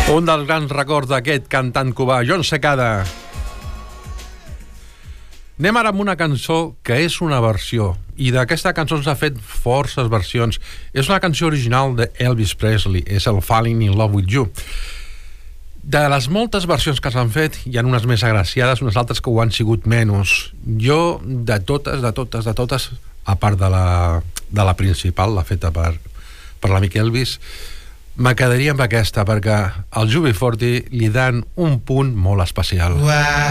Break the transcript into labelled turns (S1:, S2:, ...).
S1: Un dels grans records d'aquest cantant cubà, Jon Secada. Anem ara amb una cançó que és una versió, i d'aquesta cançó s'ha fet forces versions. És una cançó original d'Elvis Presley, és el Falling in Love with You. De les moltes versions que s'han fet, hi ha unes més agraciades, unes altres que ho han sigut menys. Jo, de totes, a part de la principal, la feta per l'amic Elvis, me quedaria amb aquesta, perquè al UB40 li dan un punt molt especial.